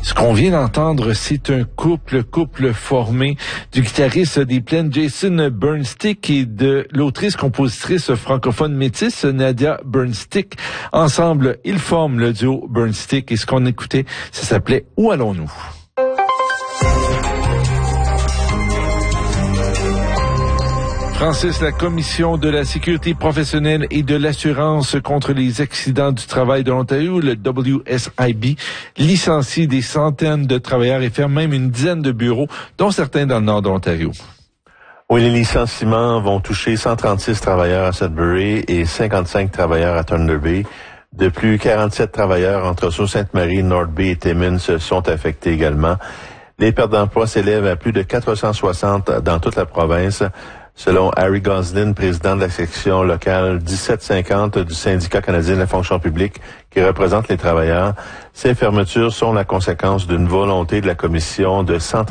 Ce qu'on vient d'entendre, c'est un couple formé du guitariste des Plaines Jason Burnstick et de l'autrice-compositrice francophone métisse Nadia Burnstick. Ensemble, ils forment le duo Burnstick et ce qu'on écoutait, ça s'appelait « Où allons-nous ». Francis, la Commission de la sécurité professionnelle et de l'assurance contre les accidents du travail de l'Ontario, le WSIB, licencie des centaines de travailleurs et ferme même une dizaine de bureaux, dont certains dans le nord de l'Ontario. Oui, les licenciements vont toucher 136 travailleurs à Sudbury et 55 travailleurs à Thunder Bay. De plus, 47 travailleurs entre Sault-Sainte-Marie, North Bay et Timmins sont affectés également. Les pertes d'emploi s'élèvent à plus de 460 dans toute la province. Selon Harry Goslin, président de la section locale 1750 du syndicat canadien de la fonction publique qui représente les travailleurs, ces fermetures sont la conséquence d'une volonté de la commission de